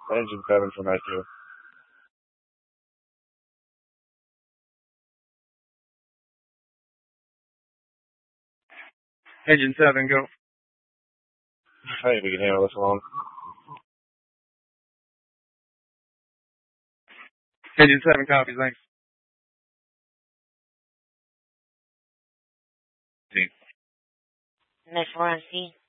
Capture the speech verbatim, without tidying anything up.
Engine seven for night two. Engine seven, go. I think we can handle this alone. Engine seven copies, thanks. Next one, C.